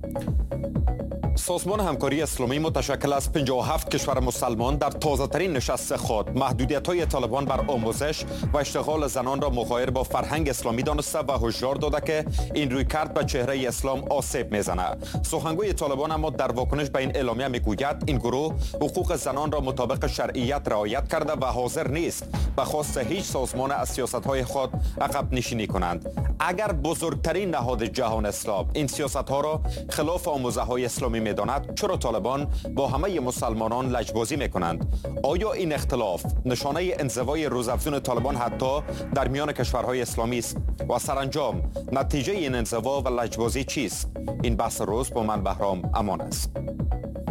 سازمان همکاری اسلامی متشکل از 57 کشور مسلمان در تازه‌ترین نشست خود محدودیت‌های طالبان بر آموزش و اشتغال زنان را مغایر با فرهنگ اسلامی دانسته و هشدار داده که این رویکرد به چهره اسلام آسیب میزند. سخنگوی طالبان اما در واکنش به این اعلامیه میگوید این گروه حقوق زنان را مطابق شرعیت رعایت کرده و حاضر نیست به خواست هیچ سازمان از سیاست‌های خود عقب نشینی کنند. اگر بزرگترین نهاد جهان اسلام این سیاست‌ها را خلاف آموزه‌های اسلامی می‌داند، چرا طالبان با همه مسلمانان لجبازی می‌کنند؟ آیا این اختلاف نشانه انزوای روزافزون طالبان حتی در میان کشورهای اسلامی است؟ و سرانجام نتیجه این انزوا و لجبازی چیست؟ این بحث روز با من بهرام امان است.